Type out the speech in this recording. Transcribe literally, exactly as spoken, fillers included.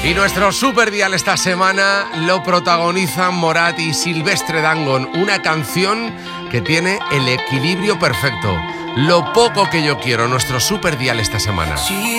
Y nuestro Super Dial esta semana lo protagonizan Morat y Silvestre Dangond, una canción que tiene el equilibrio perfecto. Lo poco que yo quiero, nuestro Super Dial esta semana. She